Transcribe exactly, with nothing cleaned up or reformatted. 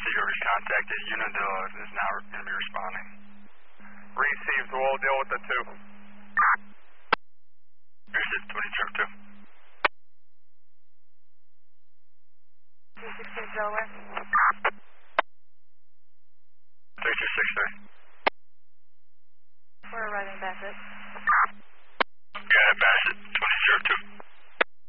you already contacted. Unadilla is now going to be responding. Received. We'll deal with the two. Received. twenty truck two. two sixteen Delaware.